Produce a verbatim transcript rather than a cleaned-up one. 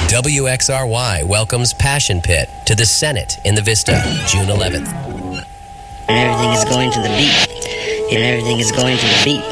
W X R Y welcomes Passion Pit to the Senate in the Vista, June eleventh. And everything is going to the beat. And everything is going to the beat.